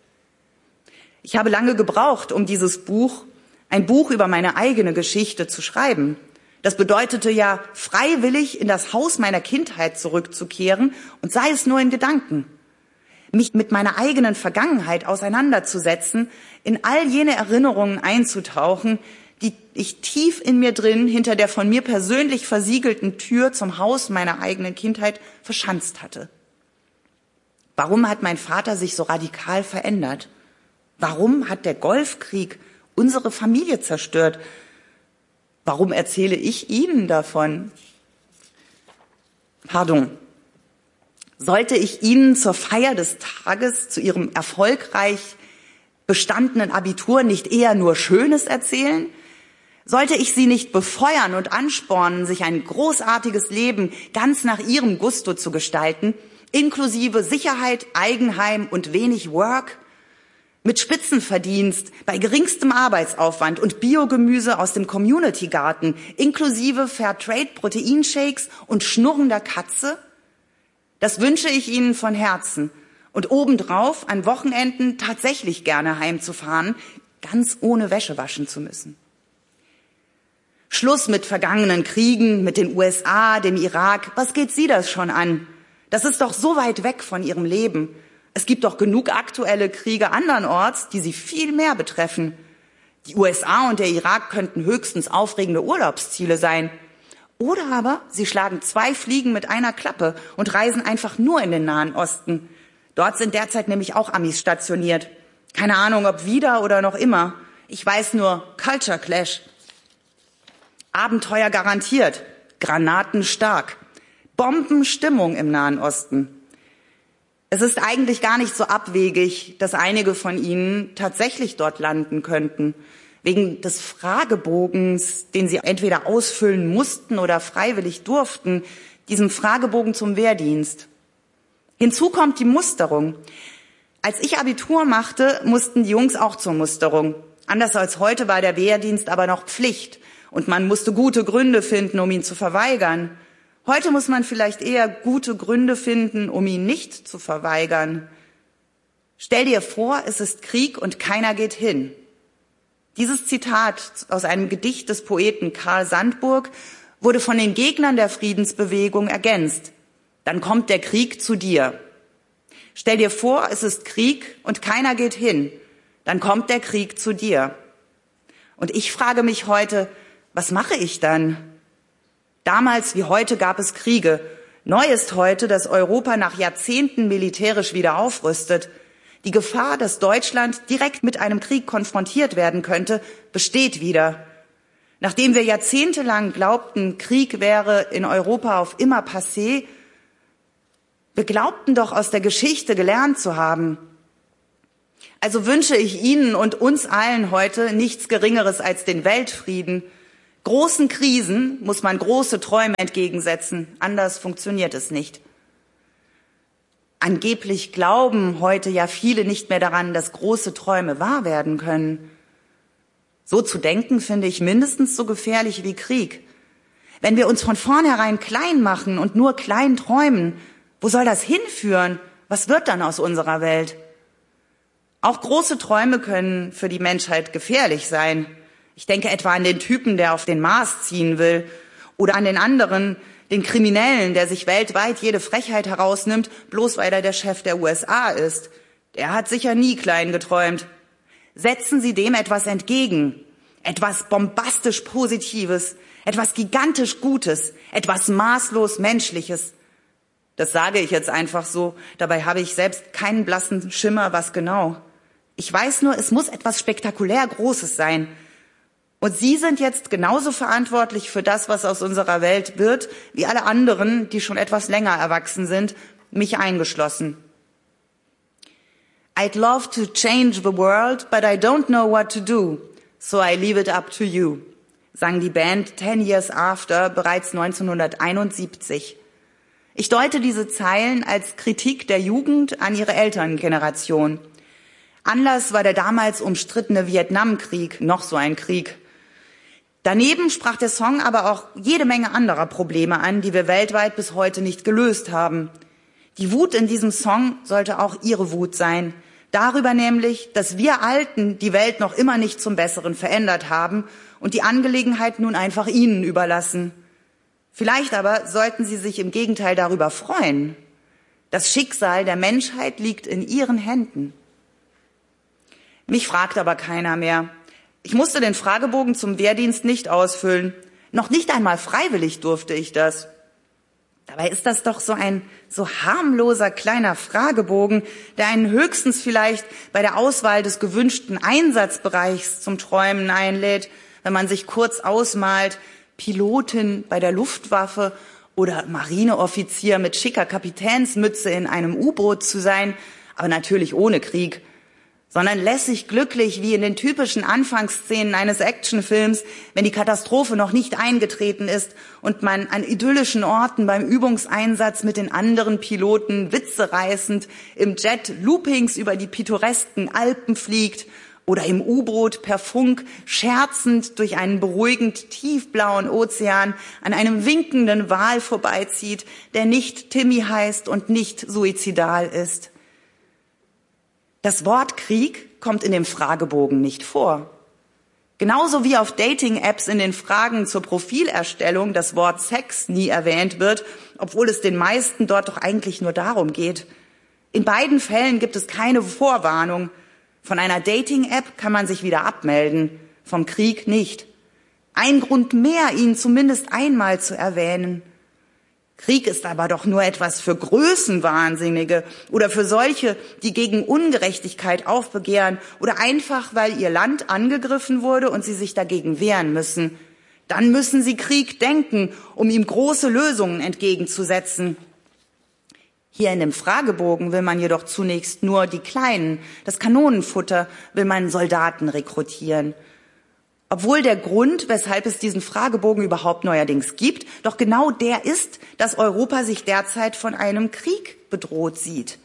Speaker 1: Ich habe lange gebraucht, um dieses Buch, ein Buch über meine eigene Geschichte zu schreiben. Das bedeutete ja, freiwillig in das Haus meiner Kindheit zurückzukehren und sei es nur in Gedanken. Mich mit meiner eigenen Vergangenheit auseinanderzusetzen, in all jene Erinnerungen einzutauchen, die ich tief in mir drin hinter der von mir persönlich versiegelten Tür zum Haus meiner eigenen Kindheit verschanzt hatte. Warum hat mein Vater sich so radikal verändert? Warum hat der Golfkrieg unsere Familie zerstört? Warum erzähle ich Ihnen davon? Sollte ich Ihnen zur Feier des Tages, zu Ihrem erfolgreich bestandenen Abitur nicht eher nur Schönes erzählen? Sollte ich Sie nicht befeuern und anspornen, sich ein großartiges Leben ganz nach Ihrem Gusto zu gestalten, inklusive Sicherheit, Eigenheim und wenig Work? Mit Spitzenverdienst, bei geringstem Arbeitsaufwand und Biogemüse aus dem Community-Garten, inklusive Fairtrade-Proteinshakes und schnurrender Katze? Das wünsche ich Ihnen von Herzen und obendrauf an Wochenenden tatsächlich gerne heimzufahren, ganz ohne Wäsche waschen zu müssen. Schluss mit vergangenen Kriegen, mit den USA, dem Irak. Was geht Sie das schon an? Das ist doch so weit weg von Ihrem Leben. Es gibt doch genug aktuelle Kriege andernorts, die Sie viel mehr betreffen. Die USA und der Irak könnten höchstens aufregende Urlaubsziele sein. Oder aber Sie schlagen 2 Fliegen mit einer Klappe und reisen einfach nur in den Nahen Osten. Dort sind derzeit nämlich auch Amis stationiert. Keine Ahnung, ob wieder oder noch immer. Ich weiß nur, Culture Clash. Abenteuer garantiert, Granaten stark, Bombenstimmung im Nahen Osten. Es ist eigentlich gar nicht so abwegig, dass einige von Ihnen tatsächlich dort landen könnten. Wegen des Fragebogens, den Sie entweder ausfüllen mussten oder freiwillig durften, diesem Fragebogen zum Wehrdienst. Hinzu kommt die Musterung. Als ich Abitur machte, mussten die Jungs auch zur Musterung. Anders als heute war der Wehrdienst aber noch Pflicht und man musste gute Gründe finden, um ihn zu verweigern. Heute muss man vielleicht eher gute Gründe finden, um ihn nicht zu verweigern. Stell dir vor, es ist Krieg und keiner geht hin. Dieses Zitat aus einem Gedicht des Poeten Karl Sandburg wurde von den Gegnern der Friedensbewegung ergänzt. Dann kommt der Krieg zu dir. Stell dir vor, es ist Krieg und keiner geht hin. Dann kommt der Krieg zu dir. Und ich frage mich heute, was mache ich dann? Damals wie heute gab es Kriege. Neu ist heute, dass Europa nach Jahrzehnten militärisch wieder aufrüstet. Die Gefahr, dass Deutschland direkt mit einem Krieg konfrontiert werden könnte, besteht wieder. Nachdem wir jahrzehntelang glaubten, Krieg wäre in Europa auf immer passé, wir glaubten doch aus der Geschichte gelernt zu haben. Also wünsche ich Ihnen und uns allen heute nichts Geringeres als den Weltfrieden. Großen Krisen muss man große Träume entgegensetzen, anders funktioniert es nicht. Angeblich glauben heute ja viele nicht mehr daran, dass große Träume wahr werden können. So zu denken, finde ich mindestens so gefährlich wie Krieg. Wenn wir uns von vornherein klein machen und nur klein träumen, wo soll das hinführen? Was wird dann aus unserer Welt? Auch große Träume können für die Menschheit gefährlich sein. Ich denke etwa an den Typen, der auf den Mars ziehen will, oder an den anderen, den Kriminellen, der sich weltweit jede Frechheit herausnimmt, bloß weil er der Chef der USA ist. Der hat sicher nie klein geträumt. Setzen Sie dem etwas entgegen, etwas bombastisch Positives, etwas gigantisch Gutes, etwas maßlos Menschliches. Das sage ich jetzt einfach so, dabei habe ich selbst keinen blassen Schimmer, was genau. Ich weiß nur, es muss etwas spektakulär Großes sein. Und Sie sind jetzt genauso verantwortlich für das, was aus unserer Welt wird, wie alle anderen, die schon etwas länger erwachsen sind, mich eingeschlossen. I'd love to change the world, but I don't know what to do, so I leave it up to you, sang die Band 10 Years After bereits 1971. Ich deute diese Zeilen als Kritik der Jugend an ihre Elterngeneration. Anlass war der damals umstrittene Vietnamkrieg, noch so ein Krieg. Daneben sprach der Song aber auch jede Menge anderer Probleme an, die wir weltweit bis heute nicht gelöst haben. Die Wut in diesem Song sollte auch Ihre Wut sein. Darüber nämlich, dass wir Alten die Welt noch immer nicht zum Besseren verändert haben und die Angelegenheit nun einfach Ihnen überlassen. Vielleicht aber sollten Sie sich im Gegenteil darüber freuen. Das Schicksal der Menschheit liegt in Ihren Händen. Mich fragt aber keiner mehr. Ich musste den Fragebogen zum Wehrdienst nicht ausfüllen. Noch nicht einmal freiwillig durfte ich das. Dabei ist das doch so ein so harmloser kleiner Fragebogen, der einen höchstens vielleicht bei der Auswahl des gewünschten Einsatzbereichs zum Träumen einlädt, wenn man sich kurz ausmalt, Pilotin bei der Luftwaffe oder Marineoffizier mit schicker Kapitänsmütze in einem U-Boot zu sein, aber natürlich ohne Krieg, sondern lässig glücklich wie in den typischen Anfangsszenen eines Actionfilms, wenn die Katastrophe noch nicht eingetreten ist und man an idyllischen Orten beim Übungseinsatz mit den anderen Piloten witzereißend im Jet Loopings über die pittoresken Alpen fliegt oder im U-Boot per Funk scherzend durch einen beruhigend tiefblauen Ozean an einem winkenden Wal vorbeizieht, der nicht Timmy heißt und nicht suizidal ist. Das Wort Krieg kommt in dem Fragebogen nicht vor. Genauso wie auf Dating-Apps in den Fragen zur Profilerstellung das Wort Sex nie erwähnt wird, obwohl es den meisten dort doch eigentlich nur darum geht. In beiden Fällen gibt es keine Vorwarnung. Von einer Dating-App kann man sich wieder abmelden, vom Krieg nicht. Ein Grund mehr, ihn zumindest einmal zu erwähnen. Krieg ist aber doch nur etwas für Größenwahnsinnige oder für solche, die gegen Ungerechtigkeit aufbegehren oder einfach, weil ihr Land angegriffen wurde und sie sich dagegen wehren müssen. Dann müssen sie Krieg denken, um ihm große Lösungen entgegenzusetzen. Hier in dem Fragebogen will man jedoch zunächst nur die Kleinen, das Kanonenfutter will man Soldaten rekrutieren. Obwohl der Grund, weshalb es diesen Fragebogen überhaupt neuerdings gibt, doch genau der ist, dass Europa sich derzeit von einem Krieg bedroht sieht.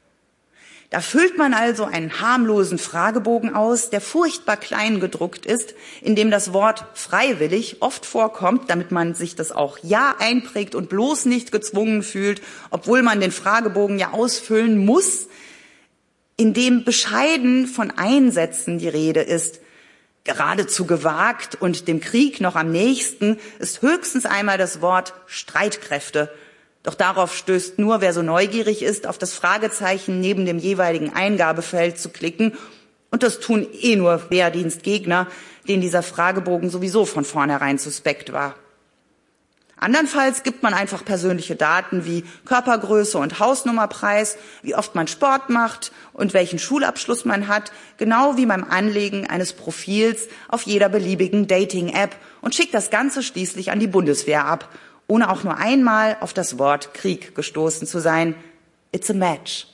Speaker 1: Da füllt man also einen harmlosen Fragebogen aus, der furchtbar klein gedruckt ist, in dem das Wort freiwillig oft vorkommt, damit man sich das auch ja einprägt und bloß nicht gezwungen fühlt, obwohl man den Fragebogen ja ausfüllen muss, in dem bescheiden von Einsätzen die Rede ist. Geradezu gewagt und dem Krieg noch am nächsten ist höchstens einmal das Wort Streitkräfte. Doch darauf stößt nur, wer so neugierig ist, auf das Fragezeichen neben dem jeweiligen Eingabefeld zu klicken. Und das tun nur Wehrdienstgegner, denen dieser Fragebogen sowieso von vornherein suspekt war. Andernfalls gibt man einfach persönliche Daten wie Körpergröße und Hausnummer preis, wie oft man Sport macht und welchen Schulabschluss man hat, genau wie beim Anlegen eines Profils auf jeder beliebigen Dating-App und schickt das Ganze schließlich an die Bundeswehr ab, ohne auch nur einmal auf das Wort Krieg gestoßen zu sein. It's a match.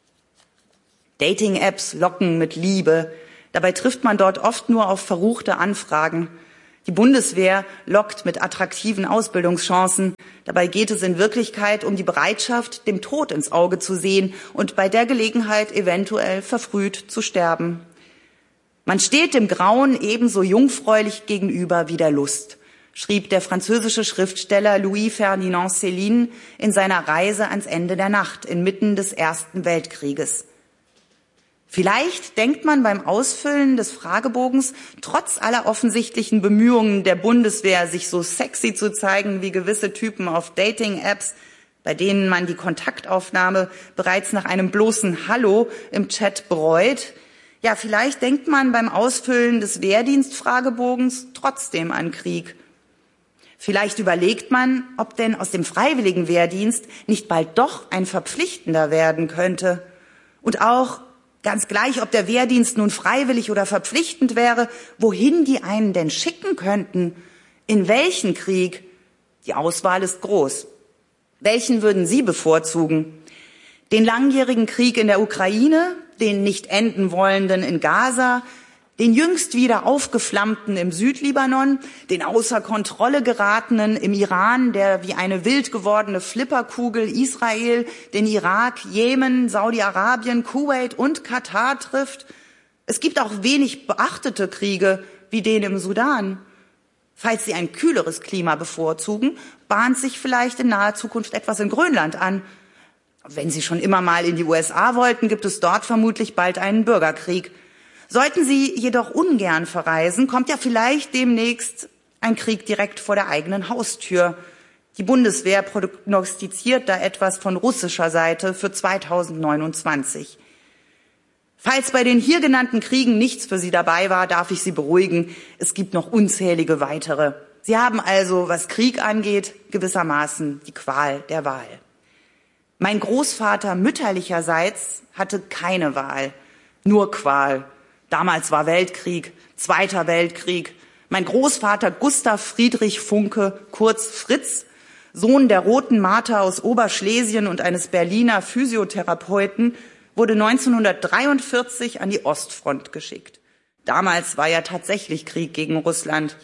Speaker 1: Dating-Apps locken mit Liebe. Dabei trifft man dort oft nur auf verruchte Anfragen. Die Bundeswehr lockt mit attraktiven Ausbildungschancen. Dabei geht es in Wirklichkeit um die Bereitschaft, dem Tod ins Auge zu sehen und bei der Gelegenheit eventuell verfrüht zu sterben. Man steht dem Grauen ebenso jungfräulich gegenüber wie der Lust, schrieb der französische Schriftsteller Louis-Ferdinand Céline in seiner Reise ans Ende der Nacht inmitten des Ersten Weltkrieges. Vielleicht denkt man beim Ausfüllen des Fragebogens, trotz aller offensichtlichen Bemühungen der Bundeswehr, sich so sexy zu zeigen wie gewisse Typen auf Dating-Apps, bei denen man die Kontaktaufnahme bereits nach einem bloßen Hallo im Chat bereut. Ja, vielleicht denkt man beim Ausfüllen des Wehrdienstfragebogens trotzdem an Krieg. Vielleicht überlegt man, ob denn aus dem freiwilligen Wehrdienst nicht bald doch ein verpflichtender werden könnte. Und auch, ganz gleich, ob der Wehrdienst nun freiwillig oder verpflichtend wäre, wohin die einen denn schicken könnten, in welchen Krieg? Die Auswahl ist groß. Welchen würden Sie bevorzugen? Den langjährigen Krieg in der Ukraine, den nicht enden wollenden in Gaza, den jüngst wieder aufgeflammten im Südlibanon, den außer Kontrolle geratenen im Iran, der wie eine wild gewordene Flipperkugel Israel, den Irak, Jemen, Saudi-Arabien, Kuwait und Katar trifft. Es gibt auch wenig beachtete Kriege wie den im Sudan. Falls Sie ein kühleres Klima bevorzugen, bahnt sich vielleicht in naher Zukunft etwas in Grönland an. Wenn Sie schon immer mal in die USA wollten, gibt es dort vermutlich bald einen Bürgerkrieg. Sollten Sie jedoch ungern verreisen, kommt ja vielleicht demnächst ein Krieg direkt vor der eigenen Haustür. Die Bundeswehr prognostiziert da etwas von russischer Seite für 2029. Falls bei den hier genannten Kriegen nichts für Sie dabei war, darf ich Sie beruhigen. Es gibt noch unzählige weitere. Sie haben also, was Krieg angeht, gewissermaßen die Qual der Wahl. Mein Großvater mütterlicherseits hatte keine Wahl, nur Qual. Damals war Weltkrieg, Zweiter Weltkrieg. Mein Großvater Gustav Friedrich Funke, kurz Fritz, Sohn der Roten Marter aus Oberschlesien und eines Berliner Physiotherapeuten, wurde 1943 an die Ostfront geschickt. Damals war ja tatsächlich Krieg gegen Russland.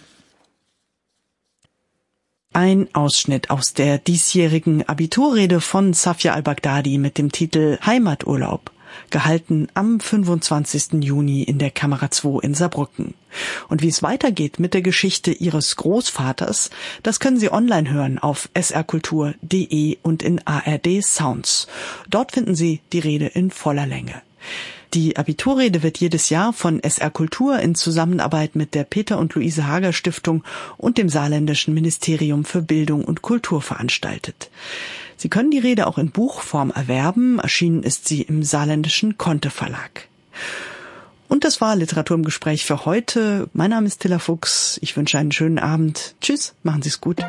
Speaker 2: Ein Ausschnitt aus der diesjährigen Abiturrede von Safia al-Baghdadi mit dem Titel Heimaturlaub, gehalten am 25. Juni in der Kamera 2 in Saarbrücken. Und wie es weitergeht mit der Geschichte ihres Großvaters, das können Sie online hören auf srkultur.de und in ARD Sounds. Dort finden Sie die Rede in voller Länge. Die Abiturrede wird jedes Jahr von SR Kultur in Zusammenarbeit mit der Peter und Luise Hager Stiftung und dem Saarländischen Ministerium für Bildung und Kultur veranstaltet. Sie können die Rede auch in Buchform erwerben. Erschienen ist sie im saarländischen Conte Verlag. Und das war Literatur im Gespräch für heute. Mein Name ist Tilla Fuchs. Ich wünsche einen schönen Abend. Tschüss, machen Sie es gut.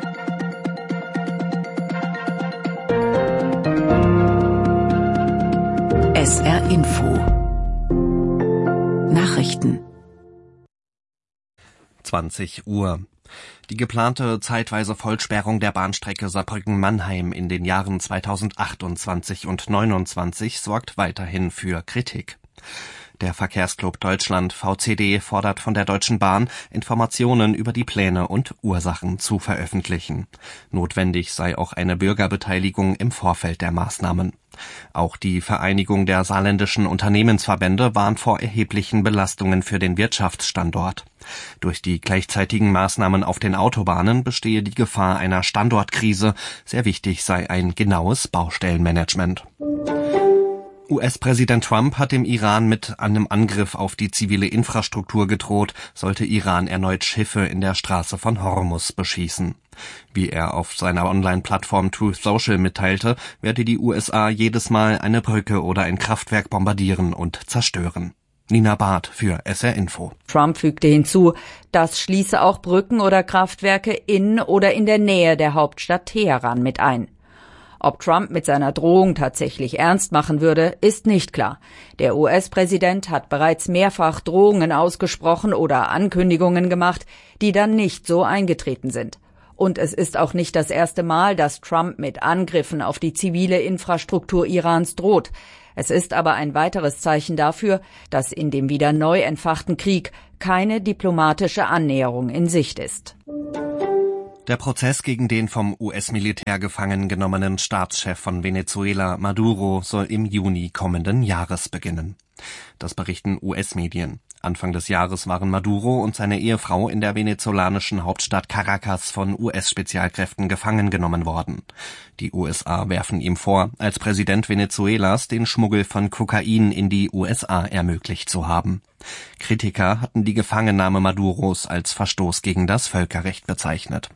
Speaker 3: SR Info Nachrichten
Speaker 4: 20 Uhr. Die geplante zeitweise Vollsperrung der Bahnstrecke Saarbrücken-Mannheim in den Jahren 2028 und 2029 sorgt weiterhin für Kritik. Der Verkehrsclub Deutschland VCD fordert von der Deutschen Bahn, Informationen über die Pläne und Ursachen zu veröffentlichen. Notwendig sei auch eine Bürgerbeteiligung im Vorfeld der Maßnahmen. Auch die Vereinigung der saarländischen Unternehmensverbände warnt vor erheblichen Belastungen für den Wirtschaftsstandort. Durch die gleichzeitigen Maßnahmen auf den Autobahnen bestehe die Gefahr einer Standortkrise. Sehr wichtig sei ein genaues Baustellenmanagement. US-Präsident Trump hat dem Iran mit einem Angriff auf die zivile Infrastruktur gedroht, sollte Iran erneut Schiffe in der Straße von Hormuz beschießen. Wie er auf seiner Online-Plattform Truth Social mitteilte, werde die USA jedes Mal eine Brücke oder ein Kraftwerk bombardieren und zerstören. Nina Barth für SR Info.
Speaker 3: Trump fügte hinzu, das schließe auch Brücken oder Kraftwerke in oder in der Nähe der Hauptstadt Teheran mit ein. Ob Trump mit seiner Drohung tatsächlich ernst machen würde, ist nicht klar. Der US-Präsident hat bereits mehrfach Drohungen ausgesprochen oder Ankündigungen gemacht, die dann nicht so eingetreten sind. Und es ist auch nicht das erste Mal, dass Trump mit Angriffen auf die zivile Infrastruktur Irans droht. Es ist aber ein weiteres Zeichen dafür, dass in dem wieder neu entfachten Krieg keine diplomatische Annäherung in Sicht ist.
Speaker 4: Der Prozess gegen den vom US-Militär gefangen genommenen Staatschef von Venezuela, Maduro, soll im Juni kommenden Jahres beginnen. Das berichten US-Medien. Anfang des Jahres waren Maduro und seine Ehefrau in der venezolanischen Hauptstadt Caracas von US-Spezialkräften gefangen genommen worden. Die USA werfen ihm vor, als Präsident Venezuelas den Schmuggel von Kokain in die USA ermöglicht zu haben. Kritiker hatten die Gefangennahme Maduros als Verstoß gegen das Völkerrecht bezeichnet.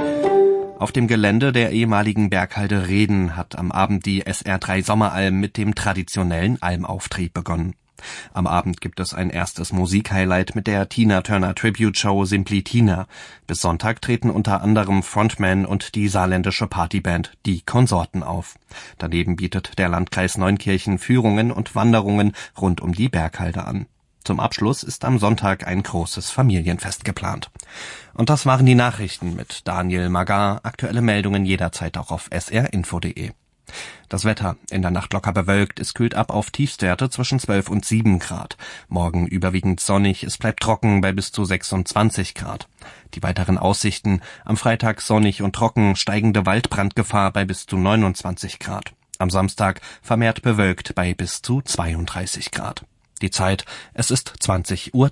Speaker 4: Auf dem Gelände der ehemaligen Berghalde Rheden hat am Abend die SR3 Sommeralm mit dem traditionellen Almauftrieb begonnen. Am Abend gibt es ein erstes Musikhighlight mit der Tina Turner Tribute Show Simply Tina. Bis Sonntag treten unter anderem Frontman und die saarländische Partyband Die Konsorten auf. Daneben bietet der Landkreis Neunkirchen Führungen und Wanderungen rund um die Berghalde an. Zum Abschluss ist am Sonntag ein großes Familienfest geplant. Und das waren die Nachrichten mit Daniel Magar. Aktuelle Meldungen jederzeit auch auf srinfo.de. Das Wetter: in der Nacht locker bewölkt, es kühlt ab auf Tiefstwerte zwischen 12 und 7 Grad. Morgen überwiegend sonnig, es bleibt trocken bei bis zu 26 Grad. Die weiteren Aussichten: am Freitag sonnig und trocken, steigende Waldbrandgefahr bei bis zu 29 Grad. Am Samstag vermehrt bewölkt bei bis zu 32 Grad. Die Zeit: es ist 20:03 Uhr.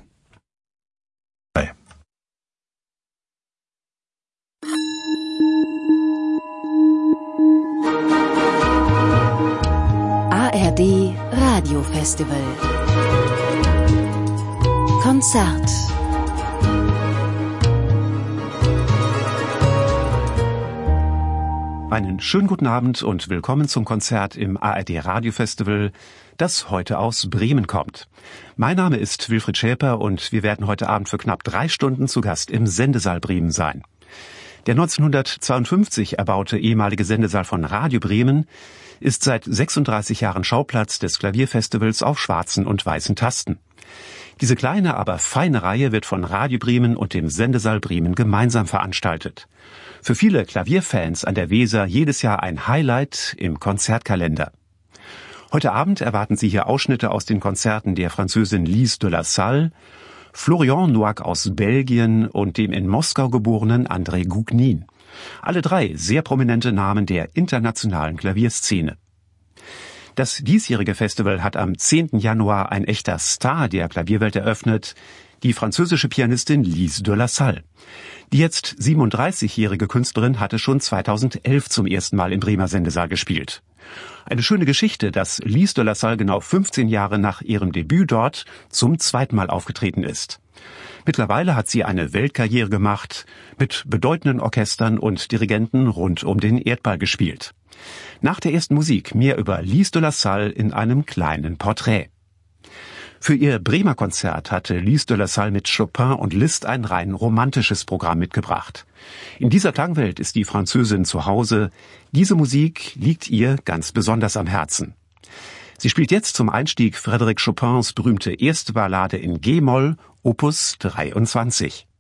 Speaker 5: ARD Radio Festival Konzert.
Speaker 6: Einen schönen guten Abend und willkommen zum Konzert im ARD Radio Festival, das heute aus Bremen kommt. Mein Name ist Wilfried Schäper und wir werden heute Abend für knapp 3 Stunden zu Gast im Sendesaal Bremen sein. Der 1952 erbaute ehemalige Sendesaal von Radio Bremen ist seit 36 Jahren Schauplatz des Klavierfestivals auf schwarzen und weißen Tasten. Diese kleine, aber feine Reihe wird von Radio Bremen und dem Sendesaal Bremen gemeinsam veranstaltet. Für viele Klavierfans an der Weser jedes Jahr ein Highlight im Konzertkalender. Heute Abend erwarten Sie hier Ausschnitte aus den Konzerten der Französin Lise de la Salle, Florian Noack aus Belgien und dem in Moskau geborenen André Gougnin. Alle 3 sehr prominente Namen der internationalen Klavierszene. Das diesjährige Festival hat am 10. Januar ein echter Star der Klavierwelt eröffnet, die französische Pianistin Lise de la Salle. Die jetzt 37-jährige Künstlerin hatte schon 2011 zum ersten Mal im Bremer Sendesaal gespielt. Eine schöne Geschichte, dass Lise de la Salle genau 15 Jahre nach ihrem Debüt dort zum zweiten Mal aufgetreten ist. Mittlerweile hat sie eine Weltkarriere gemacht, mit bedeutenden Orchestern und Dirigenten rund um den Erdball gespielt. Nach der ersten Musik mehr über Lise de la Salle in einem kleinen Porträt. Für ihr Bremer Konzert hatte Lise de la Salle mit Chopin und Liszt ein rein romantisches Programm mitgebracht. In dieser Klangwelt ist die Französin zu Hause. Diese Musik liegt ihr ganz besonders am Herzen. Sie spielt jetzt zum Einstieg Frédéric Chopins berühmte erste Ballade in G-Moll, Opus 23.